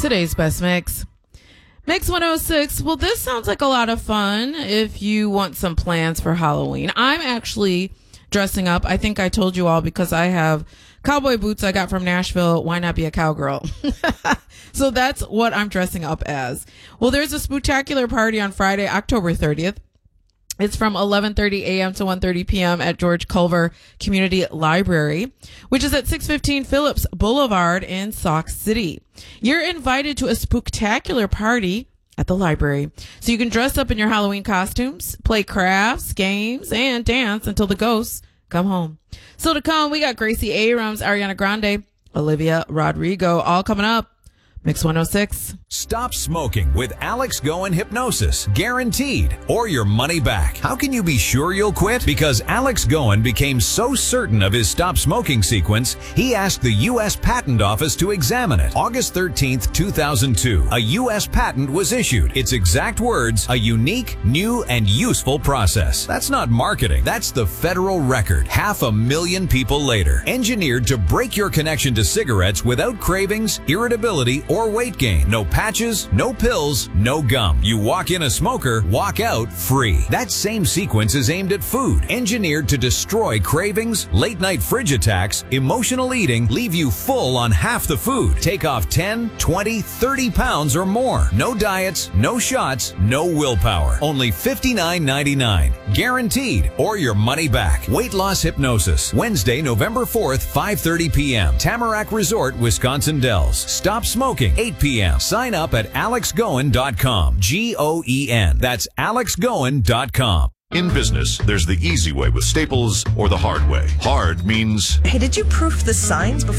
Today's best mix. Mix 106. Well, this sounds like a lot of fun if you want some plans for Halloween. I'm actually dressing up. I think I told you all because I have cowboy boots I got from Nashville. Why not be a cowgirl? So that's what I'm dressing up as. Well, there's a spooktacular party on Friday, October 30th. It's from 11:30 a.m. to 1:30 p.m. at George Culver Community Library, which is at 615 Phillips Boulevard in Sauk City. You're invited to a spooktacular party at the library, so you can dress up in your Halloween costumes, play crafts, games, and dance until the ghosts come home. So to come, we got Gracie Abrams, Ariana Grande, Olivia Rodrigo, all coming up. Mix 106. Stop smoking with Alex Goen Hypnosis. Guaranteed. Or your money back. How can you be sure you'll quit? Because Alex Goen became so certain of his stop smoking sequence, he asked the U.S. Patent Office to examine it. August 13th, 2002, a U.S. patent was issued. Its exact words, a unique, new, and useful process. That's not marketing. That's the federal record. 500,000 people later. Engineered to break your connection to cigarettes without cravings, irritability, or weight gain. No patches, no pills, no gum. You walk in a smoker, walk out free. That same sequence is aimed at food, engineered to destroy cravings, late night fridge attacks, emotional eating, leave you full on half the food, take off 10, 20, 30 pounds or more. No diets, no shots, no willpower. Only $59.99. Guaranteed, or your money back. Weight Loss Hypnosis. Wednesday, November 4th, 5:30 p.m. Tamarack Resort, Wisconsin Dells. Stop smoking, 8 p.m. Sign up at alexgoen.com. Goen. That's alexgoen.com. In business, there's the easy way with Staples or the hard way. Hard means, Hey, did you proof the signs before